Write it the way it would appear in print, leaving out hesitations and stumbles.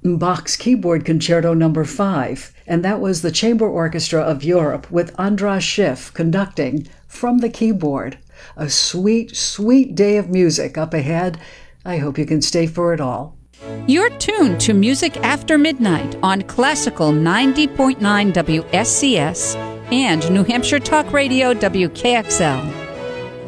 Bach's Keyboard Concerto Number 5, and that was the Chamber Orchestra of Europe with Andras Schiff conducting from the keyboard. A sweet, sweet day of music up ahead. I hope you can stay for it all. You're tuned to Music After Midnight on Classical 90.9 WSCS and New Hampshire Talk Radio WKXL.